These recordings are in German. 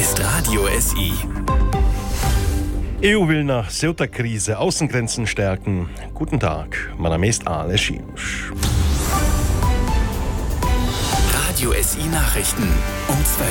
ist Radio SI. EU will nach Ceuta-Krise Außengrenzen stärken. Guten Tag, mein Name ist Ale Schiemusch. Radio SI Nachrichten um 12.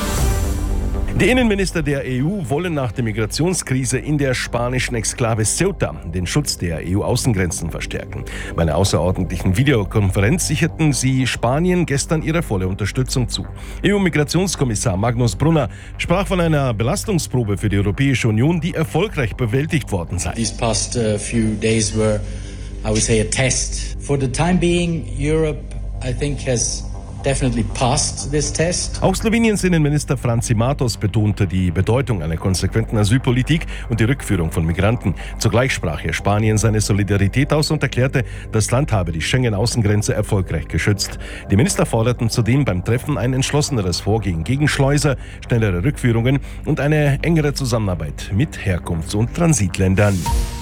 Die Innenminister der EU wollen nach der Migrationskrise in der spanischen Exklave Ceuta den Schutz der EU-Außengrenzen verstärken. Bei einer außerordentlichen Videokonferenz sicherten sie Spanien gestern ihre volle Unterstützung zu. EU-Migrationskommissar Magnus Brunner sprach von einer Belastungsprobe für die Europäische Union, die erfolgreich bewältigt worden sei. These past few days were, I would say, a test. For the time being, Europe, I think, has definitely passed this test. Auch Sloweniens Innenminister Franci Matos betonte die Bedeutung einer konsequenten Asylpolitik und die Rückführung von Migranten. Zugleich sprach er Spanien seine Solidarität aus und erklärte, das Land habe die Schengen-Außengrenze erfolgreich geschützt. Die Minister forderten zudem beim Treffen ein entschlosseneres Vorgehen gegen Schleuser, schnellere Rückführungen und eine engere Zusammenarbeit mit Herkunfts- und Transitländern.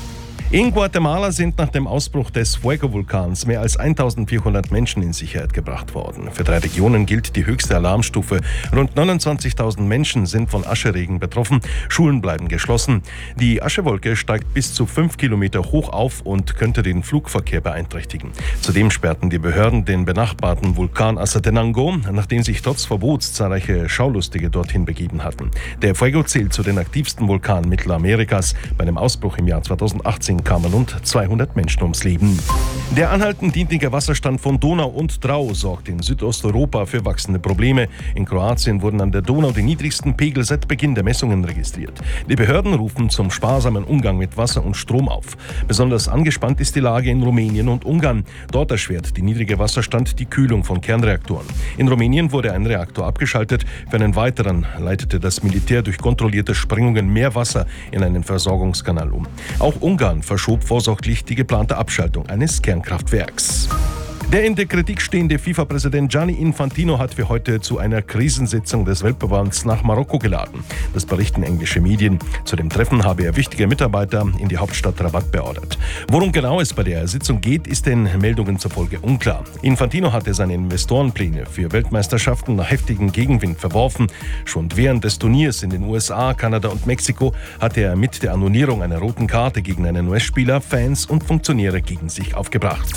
In Guatemala sind nach dem Ausbruch des Fuego-Vulkans mehr als 1400 Menschen in Sicherheit gebracht worden. Für 3 Regionen gilt die höchste Alarmstufe. Rund 29.000 Menschen sind von Ascheregen betroffen. Schulen bleiben geschlossen. Die Aschewolke steigt bis zu 5 Kilometer hoch auf und könnte den Flugverkehr beeinträchtigen. Zudem sperrten die Behörden den benachbarten Vulkan Asatenango, nachdem sich trotz Verbots zahlreiche Schaulustige dorthin begeben hatten. Der Fuego zählt zu den aktivsten Vulkanen Mittelamerikas. Bei dem Ausbruch im Jahr 2018 kamen rund 200 Menschen ums Leben. Der anhaltend niedrige Wasserstand von Donau und Drau sorgt in Südosteuropa für wachsende Probleme. In Kroatien wurden an der Donau die niedrigsten Pegel seit Beginn der Messungen registriert. Die Behörden rufen zum sparsamen Umgang mit Wasser und Strom auf. Besonders angespannt ist die Lage in Rumänien und Ungarn. Dort erschwert der niedrige Wasserstand die Kühlung von Kernreaktoren. In Rumänien wurde ein Reaktor abgeschaltet. Für einen weiteren leitete das Militär durch kontrollierte Sprengungen mehr Wasser in einen Versorgungskanal um. Auch Ungarn verschob vorsorglich die geplante Abschaltung eines Kernkraftwerks. Der in der Kritik stehende FIFA-Präsident Gianni Infantino hat für heute zu einer Krisensitzung des Weltverbands nach Marokko geladen. Das berichten englische Medien. Zu dem Treffen habe er wichtige Mitarbeiter in die Hauptstadt Rabat beordert. Worum genau es bei der Sitzung geht, ist den Meldungen zufolge unklar. Infantino hatte seine Investorenpläne für Weltmeisterschaften nach heftigem Gegenwind verworfen. Schon während des Turniers in den USA, Kanada und Mexiko hatte er mit der Annullierung einer roten Karte gegen einen US-Spieler Fans und Funktionäre gegen sich aufgebracht.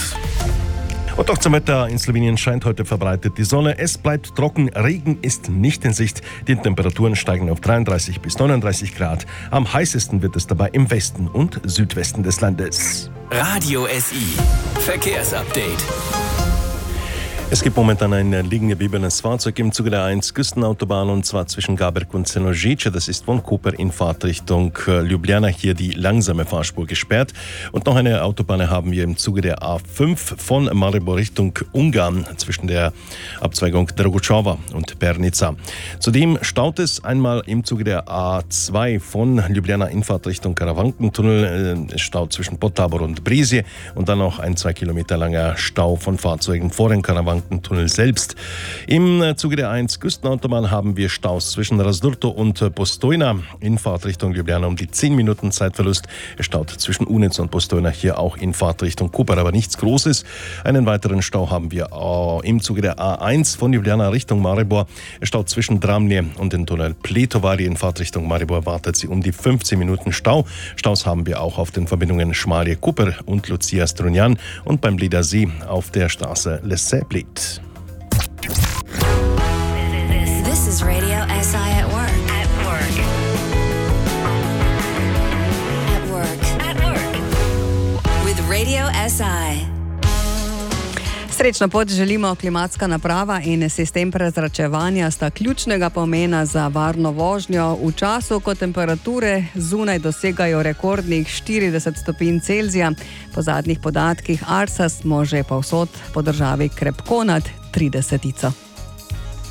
Und auch zum Wetter. In Slowenien scheint heute verbreitet die Sonne. Es bleibt trocken. Regen ist nicht in Sicht. Die Temperaturen steigen auf 33 bis 39 Grad. Am heißesten wird es dabei im Westen und Südwesten des Landes. Radio SI Verkehrsupdate. Es gibt momentan ein liegen gebliebenes Fahrzeug im Zuge der A1 Küstenautobahn und zwar zwischen Gaberg und Senožice. Das ist von Koper in Fahrtrichtung Ljubljana hier die langsame Fahrspur gesperrt. Und noch eine Autobahn haben wir im Zuge der A5 von Maribor Richtung Ungarn zwischen der Abzweigung Dragočova und Pernica. Zudem staut es einmal im Zuge der A2 von Ljubljana in Fahrtrichtung Karawankentunnel. Es staut zwischen Pottabor und Bresje und dann noch ein 2 Kilometer langer Stau von Fahrzeugen vor den Karawankentunnel selbst. Im Zuge der A1 Küstenautobahn haben wir Staus zwischen Razdurto und Postojna in Fahrtrichtung Ljubljana um die 10 Minuten Zeitverlust. Es staut zwischen Unitz und Postojna hier auch in Fahrtrichtung Koper, aber nichts Großes. Einen weiteren Stau haben wir im Zuge der A1 von Ljubljana Richtung Maribor. Es staut zwischen Dramlje und den Tunnel Pletovari in Fahrtrichtung Maribor wartet sie um die 15 Minuten Stau. Staus haben wir auch auf den Verbindungen Šmarje Koper und Lucia Strunjan und beim Ledersee auf der Straße Lessay-Bled. This is Radio SI at work. At work. At work. At work. With Radio SI. Srečno pot želimo. Klimatska naprava in sistem prezračevanja sta ključnega pomena za varno vožnjo v času, ko temperature zunaj dosegajo rekordnih 40 stopinj Celzija. Po zadnjih podatkih Arsa smo že povsod po državi krepko nad 30.